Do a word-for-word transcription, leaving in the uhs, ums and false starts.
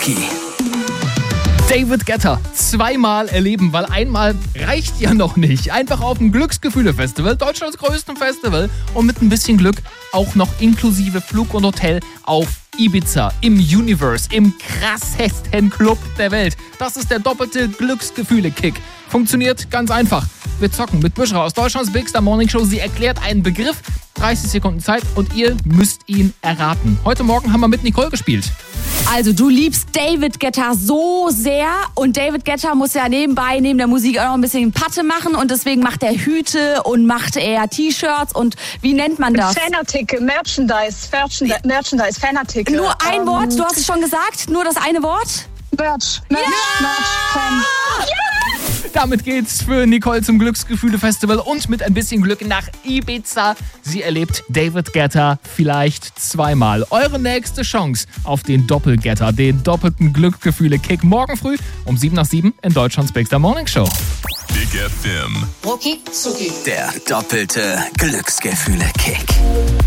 Lucky. David Guetta zweimal erleben, weil einmal reicht ja noch nicht. Einfach auf dem Glücksgefühle-Festival, Deutschlands größtem Festival, und mit ein bisschen Glück auch noch inklusive Flug und Hotel auf Ibiza, im Universe, im krassesten Club der Welt. Das ist der doppelte Glücksgefühle-Kick. Funktioniert ganz einfach. Wir zocken mit Bushra aus Deutschlands Big Star Morning Show. Sie erklärt einen Begriff, dreißig Sekunden Zeit, und ihr müsst ihn erraten. Heute Morgen haben wir mit Nicole gespielt. Also du liebst David Guetta so sehr, und David Guetta muss ja nebenbei, neben der Musik auch noch ein bisschen Patte machen, und deswegen macht er Hüte und macht er T-Shirts und wie nennt man das? Fanartikel, Merchandise, Merchandise, Merchandise, Fanartikel. Nur ein ähm, Wort, du hast es schon gesagt, nur das eine Wort? Merch, Merch, Ja! Merch, Fan. Damit geht's für Nicole zum Glücksgefühle-Festival und mit ein bisschen Glück nach Ibiza. Sie erlebt David Guetta vielleicht zweimal. Eure nächste Chance auf den Doppelgetter, den doppelten Glücksgefühle-Kick, morgen früh um sieben nach sieben in Deutschlands Big Star Morning Show. Big F M. Rucki Zucki. Der doppelte Glücksgefühle-Kick.